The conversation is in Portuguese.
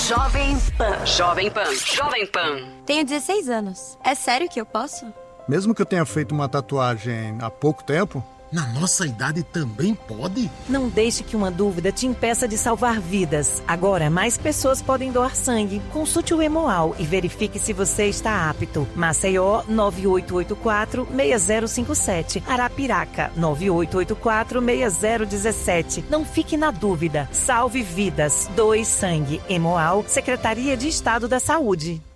Jovem Pan. Jovem Pan. Jovem Pan. Tenho 16 anos. É sério que eu posso? Mesmo que eu tenha feito uma tatuagem há pouco tempo? Na nossa idade também pode? Não deixe que uma dúvida te impeça de salvar vidas. Agora, mais pessoas podem doar sangue. Consulte o Hemoal e verifique se você está apto. Maceió, 9884-6057. Arapiraca, 9884-6017. Não fique na dúvida. Salve vidas. Doe sangue. Hemoal, Secretaria de Estado da Saúde.